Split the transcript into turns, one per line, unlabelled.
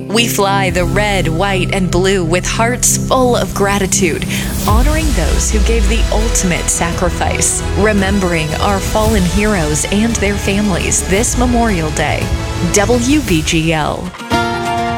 We fly the red, white, and blue with hearts full of gratitude, honoring those who gave the ultimate sacrifice, remembering our fallen heroes and their families this Memorial Day. WVGL.